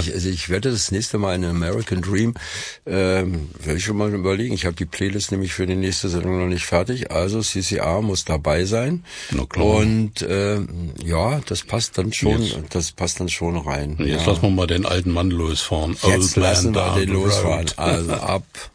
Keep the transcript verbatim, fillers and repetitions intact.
ich, also ich werde das nächste Mal in American Dream, ähm, werde ich schon mal überlegen. Ich habe die Playlist nämlich für die nächste Sendung noch nicht fertig. Also C C R muss dabei sein. Na klar. Und äh, ja, das passt dann schon, Jetzt. das passt dann schon rein. Jetzt ja. lassen wir mal den alten Mann losfahren. Jetzt lassen wir den Road. losfahren. Also ab